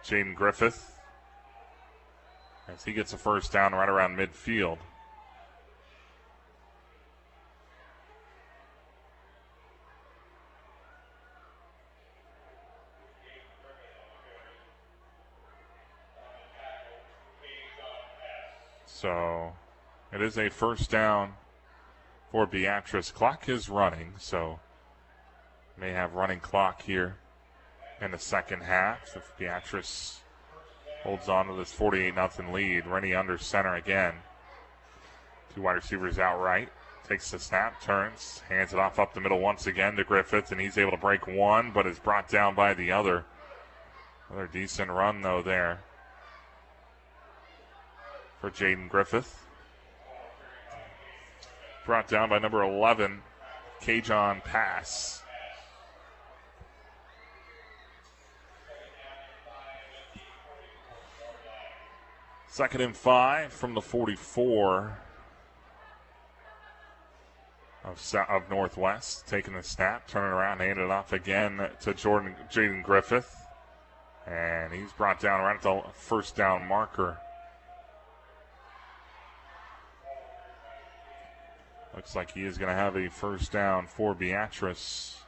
Jaden Griffith, as he gets a first down right around midfield. So it is a first down for Beatrice. Clock is running, so may have running clock here in the second half if Beatrice holds on to this 48-0 lead. Rennie under center again. Two wide receivers out right. Takes the snap, turns, hands it off up the middle once again to Griffith, and he's able to break one, but is brought down by the other. Another decent run, though, there for Jaden Griffith. Brought down by number 11, Kajon Pass. Second and 5 from the 44 of Northwest. Taking the snap, turning around, handing it off again to Jaden Griffith. And he's brought down right at the first down marker. Looks like he is going to have a first down for Beatrice.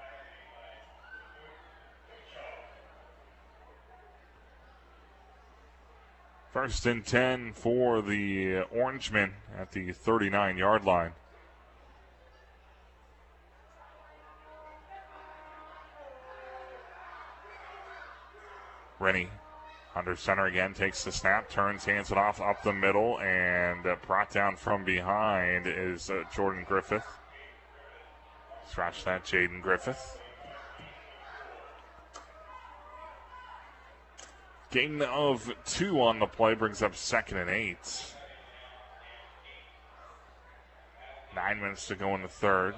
First and 10 for the Orangemen at the 39-yard line. Rennie under center again, takes the snap, turns, hands it off up the middle, and brought down from behind is Jordan Griffith. Scratch that, Jaden Griffith. Gain of 2 on the play brings up 2nd and 8. 9 minutes to go in the third.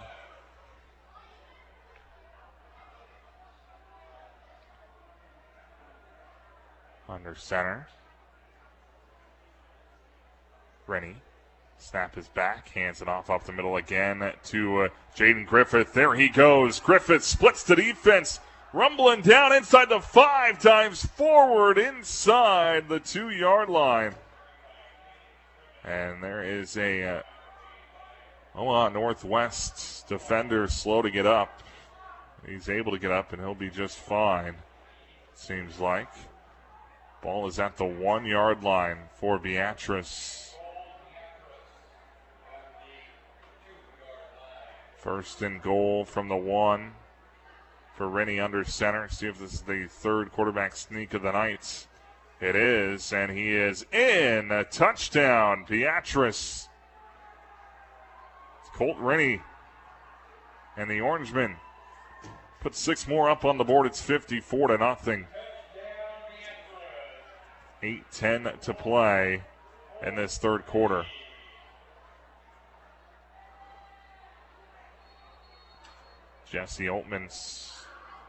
Under center. Rennie. Snap is back. Hands it off up the middle again to Jaden Griffith. There he goes. Griffith splits the defense. Rumbling down inside the 5 times forward inside the 2-yard line. And there is a Northwest defender slow to get up. He's able to get up and he'll be just fine, seems like. Ball is at the 1-yard line for Beatrice. First and goal from the 1 for Rennie under center. See if this is the third quarterback sneak of the night. It is, and he is in. A touchdown, Beatrice. It's Colt Rennie and the Orangemen put 6 more up on the board. It's 54-0. 8:10 to play in this third quarter. Jesse Altman's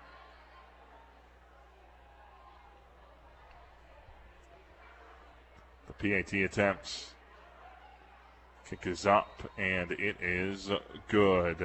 the PAT attempt. Kick is up, and it is good.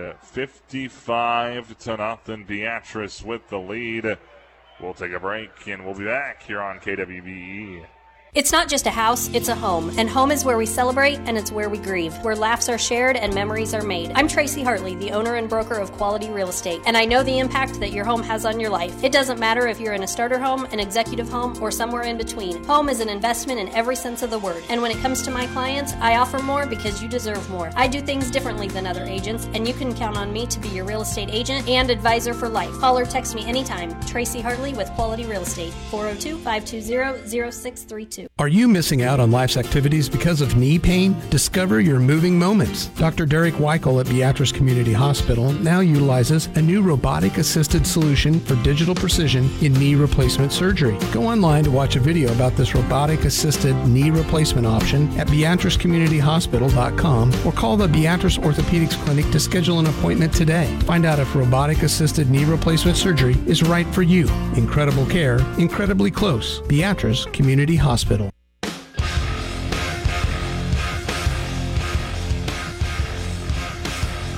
55-0. Beatrice with the lead. We'll take a break, and we'll be back here on KWBE. It's not just a house, it's a home. And home is where we celebrate and it's where we grieve, where laughs are shared and memories are made. I'm Tracy Hartley, the owner and broker of Quality Real Estate, and I know the impact that your home has on your life. It doesn't matter if you're in a starter home, an executive home, or somewhere in between. Home is an investment in every sense of the word. And when it comes to my clients, I offer more because you deserve more. I do things differently than other agents, and you can count on me to be your real estate agent and advisor for life. Call or text me anytime. Tracy Hartley with Quality Real Estate, 402-520-0632. Are you missing out on life's activities because of knee pain? Discover your moving moments. Dr. Derek Weichel at Beatrice Community Hospital now utilizes a new robotic-assisted solution for digital precision in knee replacement surgery. Go online to watch a video about this robotic-assisted knee replacement option at beatricecommunityhospital.com or call the Beatrice Orthopedics Clinic to schedule an appointment today. Find out if robotic-assisted knee replacement surgery is right for you. Incredible care, incredibly close. Beatrice Community Hospital.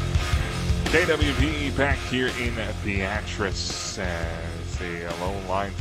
KWBE back here in Beatrice as a lone line